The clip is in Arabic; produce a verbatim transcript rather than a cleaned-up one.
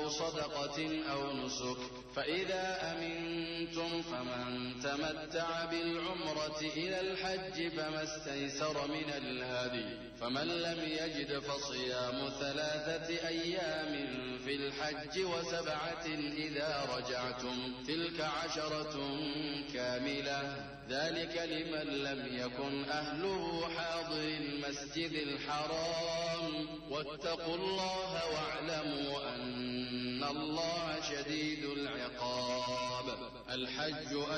صدقة أو نسك. فإذا أمنتم فمن تمتع بالعمرة إلى الحج فما استيسر من الهدي، فمن لم يجد فصيام ثلاثة أيام في الحج وسبعة إذا رجعتم، تلك عشرة كاملة، ذلك لمن لم يكن أهله حاضر المسجد الحرام. واتقوا الله واعلموا أن الله شديد العقاب. الحج